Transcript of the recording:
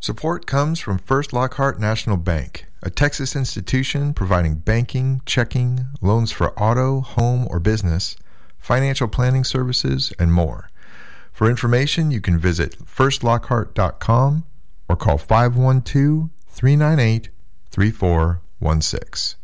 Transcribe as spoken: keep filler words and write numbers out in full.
Support comes from First Lockhart National Bank, a Texas institution providing banking, checking, loans for auto, home, or business, financial planning services, and more. For information, you can visit first lockhart dot com or call five one two, three nine eight, three four one six.